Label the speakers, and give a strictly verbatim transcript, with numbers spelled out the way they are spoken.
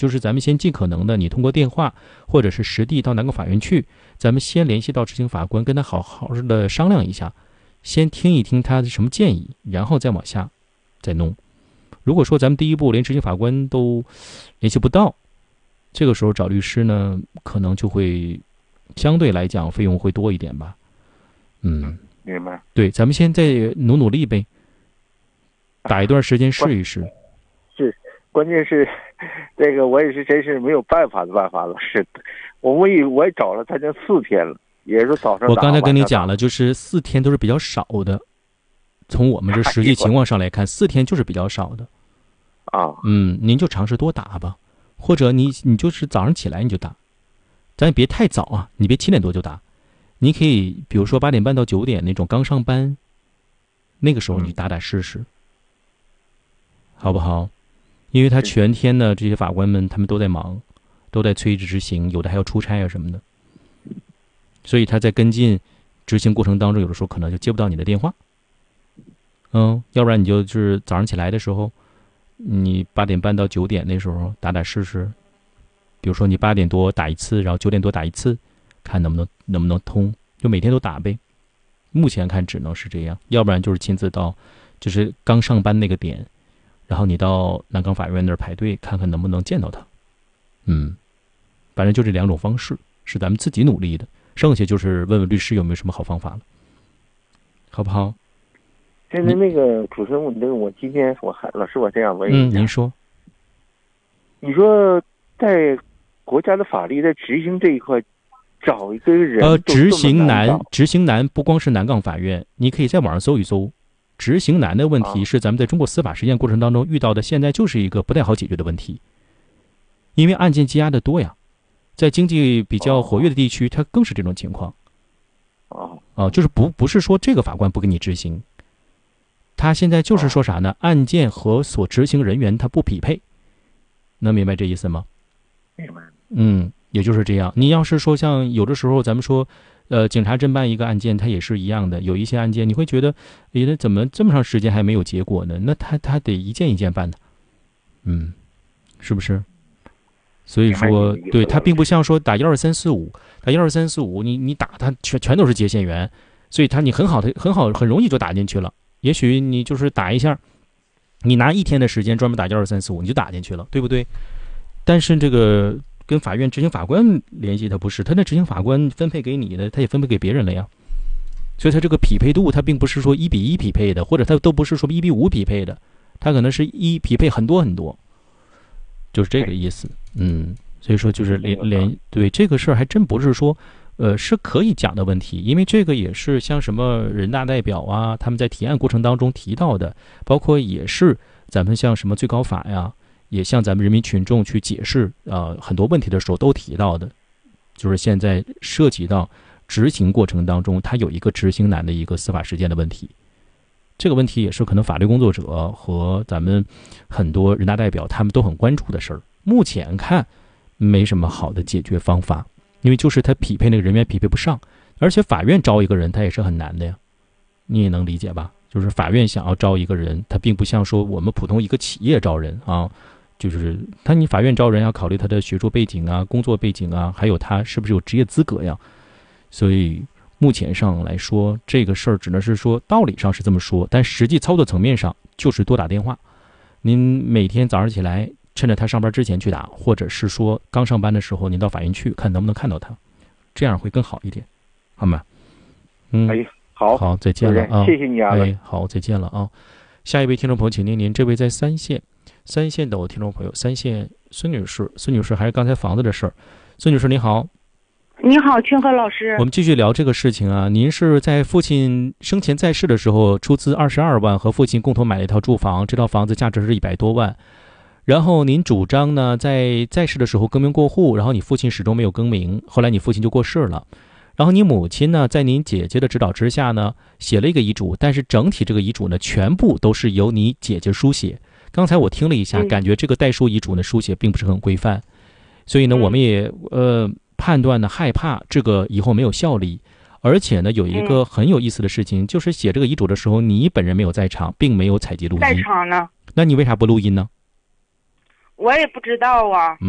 Speaker 1: 就是咱们先尽可能的，你通过电话或者是实地到南港法院去，咱们先联系到执行法官，跟他好好的商量一下，先听一听他的什么建议，然后再往下再弄。如果说咱们第一步连执行法官都联系不到，这个时候找律师呢，可能就会相对来讲费用会多一点吧。嗯，
Speaker 2: 明白。
Speaker 1: 对，咱们现在努努力呗，打一段时间试一试。
Speaker 2: 是，关键是这个我也是真是没有办法的办法了。是，我我也我也找了他就四天了，也是早上打。
Speaker 1: 我刚才跟你讲了，就是四天都是比较少的。从我们这实际情况上来看，四天就是比较少的。
Speaker 2: 啊，
Speaker 1: 嗯，您就尝试多打吧，或者你你就是早上起来你就打，咱也别太早啊，你别七点多就打，你可以比如说八点半到九点那种刚上班，那个时候你打打试试，好不好？因为他全天呢，这些法官们他们都在忙，都在催着执行，有的还要出差啊什么的，所以他在跟进执行过程当中，有的时候可能就接不到你的电话。嗯，要不然你就是早上起来的时候，你八点半到九点那时候打打试试，比如说你八点多打一次，然后九点多打一次，看能不能能不能通，就每天都打呗。目前看只能是这样，要不然就是亲自到，就是刚上班那个点，然后你到南港法院那儿排队，看看能不能见到他。嗯，反正就这两种方式是咱们自己努力的，剩下就是问问律师有没有什么好方法了，好不好？
Speaker 2: 现在那个主持人，我那个我今天我还老师我这样问一下，
Speaker 1: 嗯，您说，
Speaker 2: 你说在国家的法律在执行这一块，找一个人
Speaker 1: 呃，执行
Speaker 2: 难
Speaker 1: 难，执行难不光是南港法院，你可以在网上搜一搜，执行难的问题是咱们在中国司法实践过程当中遇到的，现在就是一个不太好解决的问题，因为案件积压的多呀，在经济比较活跃的地区，它更是这种情况。
Speaker 2: 哦，
Speaker 1: 啊，就是不不是说这个法官不给你执行。他现在就是说啥呢？案件和所执行人员他不匹配，能明白这意思吗？
Speaker 2: 明白。
Speaker 1: 嗯，也就是这样。你要是说像有的时候咱们说，呃，警察侦办一个案件，他也是一样的。有一些案件你会觉得，诶，怎么这么长时间还没有结果呢？那他他得一件一件办的，嗯，是不是？所以说，对他并不像说打一二三四五，打一二三四五，你你打他全全都是接线员，所以他你很好的很好很容易就打进去了。也许你就是打一下，你拿一天的时间专门打一二三四五，你就打进去了，对不对？但是这个跟法院执行法官联系，他不是，他那执行法官分配给你的，他也分配给别人了呀。所以他这个匹配度，他并不是说一比一匹配的，或者他都不是说一比五匹配的，他可能是一匹配很多很多，就是这个意思。嗯，所以说就是连连对这个事儿还真不是说。呃，是可以讲的问题，因为这个也是像什么人大代表啊，他们在提案过程当中提到的，包括也是咱们像什么最高法呀，也向咱们人民群众去解释呃很多问题的时候都提到的，就是现在涉及到执行过程当中，它有一个执行难的一个司法实践的问题，这个问题也是可能法律工作者和咱们很多人大代表他们都很关注的事儿。目前看没什么好的解决方法。因为就是他匹配那个人员匹配不上，而且法院招一个人他也是很难的呀，你也能理解吧？就是法院想要招一个人，他并不像说我们普通一个企业招人啊，就是他你法院招人要考虑他的学术背景啊、工作背景啊，还有他是不是有职业资格呀。所以目前上来说，这个事儿只能是说道理上是这么说，但实际操作层面上就是多打电话。您每天早上起来。趁着他上班之前去打，或者是说刚上班的时候，您到法院去看能不能看到他，这样会更好一点，好吗？嗯，
Speaker 2: 哎，好，
Speaker 1: 好，再见了啊！
Speaker 2: 谢谢你啊，
Speaker 1: 哎，好，再见了啊！下一位听众朋友，请您，您这位在三线，三线的我听众朋友，三线孙女士，孙女士还是刚才房子的事儿，孙女士你好，
Speaker 3: 你好，清河老师，
Speaker 1: 我们继续聊这个事情啊。您是在父亲生前在世的时候，出资二十二万和父亲共同买了一套住房，这套房子价值是一百多万。然后您主张呢，在在世的时候更名过户，然后你父亲始终没有更名，后来你父亲就过世了。然后你母亲呢，在您姐姐的指导之下呢，写了一个遗嘱，但是整体这个遗嘱呢，全部都是由你姐姐书写。刚才我听了一下，感觉这个代书遗嘱呢，书写并不是很规范，所以呢，我们也呃判断呢，害怕这个以后没有效力。而且呢，有一个很有意思的事情，就是写这个遗嘱的时候，你本人没有在场，并没有采集录音。
Speaker 3: 在场呢。
Speaker 1: 那你为啥不录音呢？
Speaker 3: 我也不知道啊。